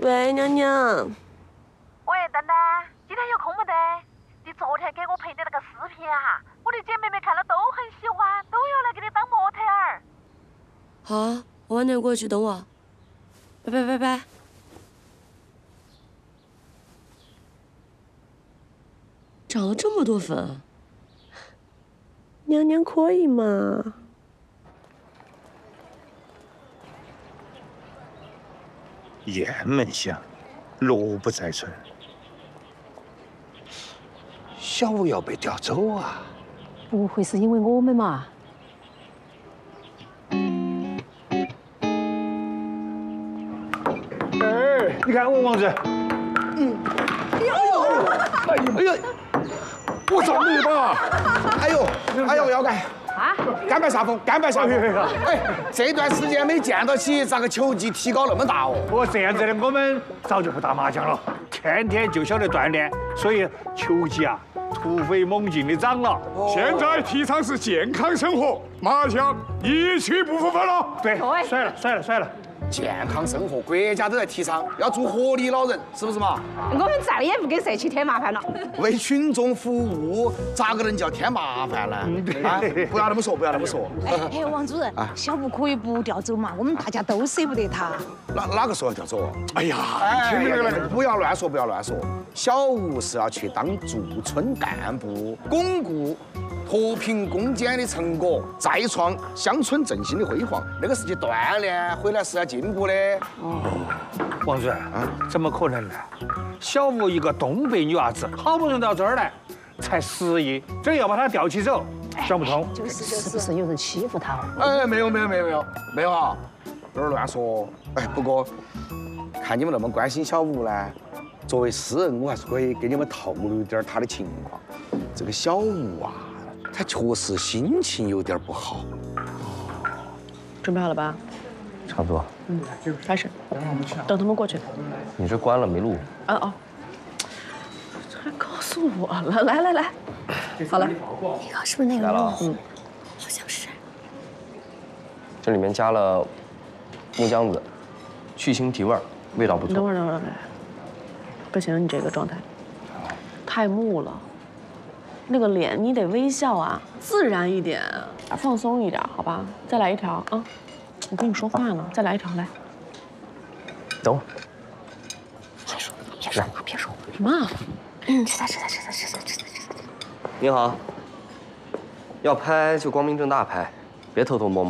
喂，娘娘。 喂，丹丹，今天有空没得？你昨天给我拍的那个视频啊，我的姐妹们看了都很喜欢，都要来给你当模特儿。 好啊，我晚点过去，等我。拜拜拜拜。长了这么多粉，娘娘可以吗？ 雁门乡，萝卜在村。小五要被调走啊？ 不会是因为我们嘛？ 哎，你看我王子，哎呦，我中了一把！ 哎呦，要干！ 啊！ 甘拜下风，甘拜下风！哎，这段时间没见到起，咋个球技提高那么大哦？ 我这样子的，我们早就不打麻将了，天天就晓得锻炼，所以球技啊突飞猛进的涨了。 现在提倡是健康生活，麻将一去不复返了。 对，甩了。 健康生活，国家都在提倡，要做活力老人，是不是嘛？ 我们再也不给社区添麻烦了。 为群众服务，咋个能叫添麻烦呢？啊，不要那么说，不要那么说。 哎，王主任，小吴可以不调走嘛？我们大家都舍不得他。 哪个说要调走？ 哎呀， 听那个，不要乱说，不要乱说。小吴是要去当驻村干部，巩固和平攻坚的成果，再创乡村振兴的辉煌。那个是去锻炼，回来是要进步的。 王主任啊，怎么可能呢？小吴一个东北女娃子，好不容易到这儿来，才10亿，真要把她调起走，想不通。 是不是有人欺负他？ 哎，没有啊，有点乱说。哎，不过看你们那么关心小吴呢，作为私人，我还是可以给你们透露一点他的情况。这个小吴啊，他确实心情有点不好。 准备好了吧？ 差不多。 开始。等他们过去。 你这关了没录？ 哦，还告诉我了。来，好了。 你看是不是那个来了。 好像是。 这里面加了木姜子，去腥提味，味道不错。 等会儿，不行，你这个状态太木了。那个脸你得微笑啊，自然一点，放松一点，好吧？再来一条啊！我跟你说话呢，再来一条来。 等会儿。 别说。 什么？ 吃菜。 您好，要拍就光明正大拍，别偷偷摸摸。